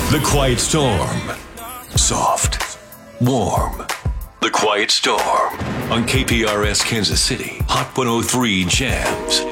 The Quiet Storm. Soft. Warm. The Quiet Storm. On KPRS Kansas City. Hot 103 Jams.